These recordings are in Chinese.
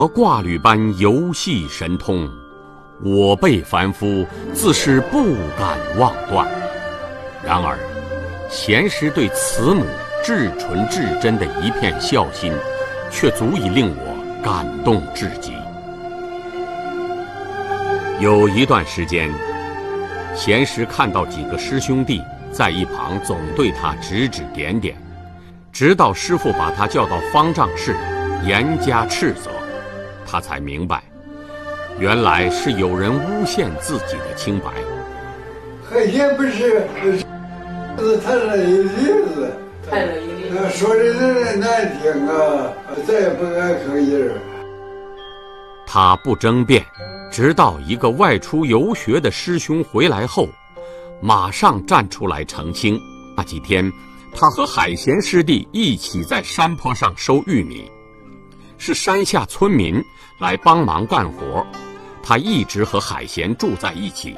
挂履般游戏神通，我辈凡夫自是不敢妄断。然而，贤师对慈母至纯至真的一片孝心，却足以令我感动至极。有一段时间，贤师看到几个师兄弟在一旁总对他指指点点，直到师父把他叫到方丈室，严加斥责，他才明白，原来是有人诬陷自己的清白。 海鲜不是谈了一例子，说的人难听啊，再也不敢吭音。 他不争辩，直到一个外出游学的师兄回来后，马上站出来澄清。那几天，他和海贤师弟一起在山坡上收玉米，是山下村民来帮忙干活，他一直和海贤住在一起。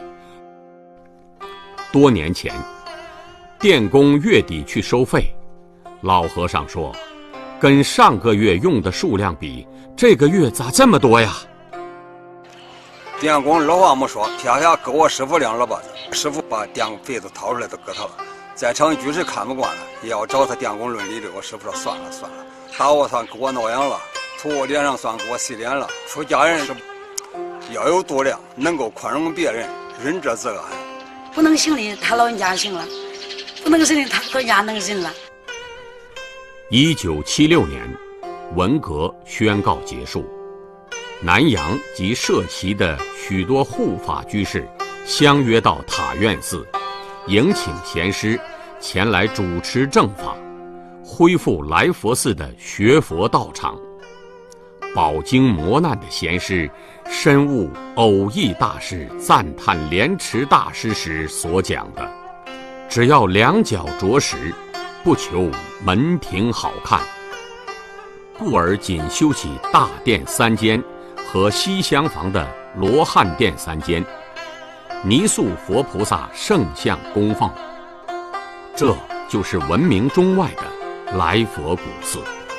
多年前，电工月底去收费，老和尚说，跟上个月用的数量比，这个月咋这么多呀？ 电工二话没说，撇下给我师傅2耳巴子，师傅把电费都掏出来都给他了。在场居士看不惯了，也要找他电工论理的。我师傅说算了，打我算给我挠痒了，吐我脸上算给我洗脸了。出家人是要有度量，能够宽容别人，仁者自安。 不能行的他老人家行了，不能行的他老人家能行了。 1976年，文革宣告结束，南阳及社旗的许多护法居士相约到塔院寺，迎请贤师前来主持正法，恢复来佛寺的学佛道场。饱经磨难的贤师深悟偶益大师赞叹莲池大师时所讲的，只要两脚着实，不求门庭好看，故而仅修起大殿3间和西厢房的罗汉殿3间，泥塑佛菩萨圣像供奉。这就是闻名中外的来佛古寺。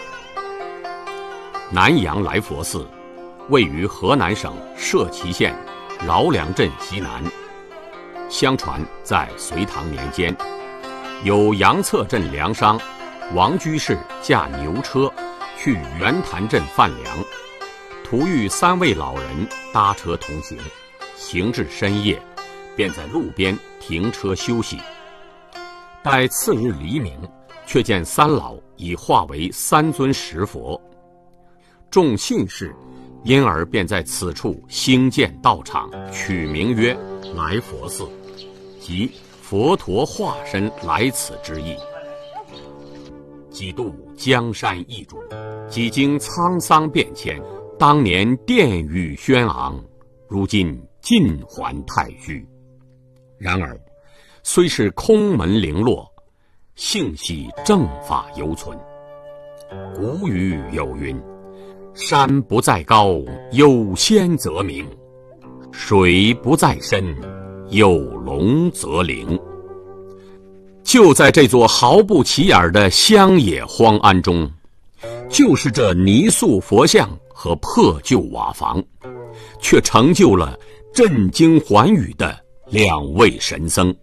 南阳来佛寺位于河南省社旗县饶梁镇西南。相传在隋唐年间，有杨策镇粮商王居士驾牛车去袁潭镇贩粮，途遇3位老人搭车同行，行至深夜，便在路边停车休息。待次日黎明，却见3老已化为3尊石佛。众信士因而便在此处兴建道场，取名曰来佛寺，即佛陀化身来此之意。几度江山易主，几经沧桑变迁，当年殿宇轩昂，如今尽还太虚。然而，虽是空门零落，幸喜正法犹存。古语有云：山不在高，有仙则名；水不在深，有龙则灵。就在这座毫不起眼的乡野荒庵中，就是这泥塑佛像和破旧瓦房，却成就了震惊寰宇的2位神僧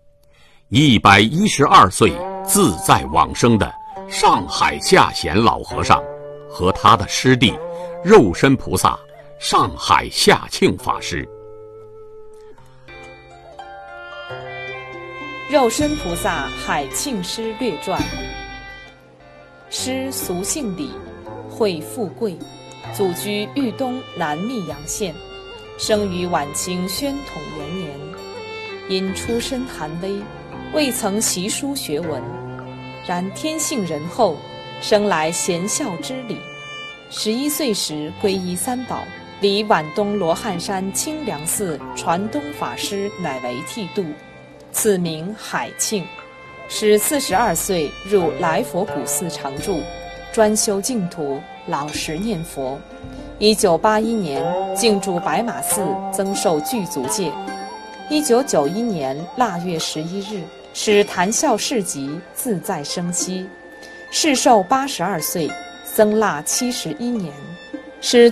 ：112岁自在往生的上海下贤老和尚和他的师弟肉身菩萨上海下庆法师。 肉身菩萨海庆师略传。师俗姓李，讳富贵，祖居豫东南密阳县，生于晚清宣统元年。因出身寒微，未曾习书学文，然天性仁厚，生来贤孝之理。11岁时皈依3宝，离皖东罗汉山清凉寺传东法师乃为剃度，此名海庆。使42岁入来佛古寺常住，专修净土，老实念佛。1981年进驻白马寺，增受具足戒。1991年腊月11日，使谈笑市集，自在生息。世寿82岁，僧腊71年。使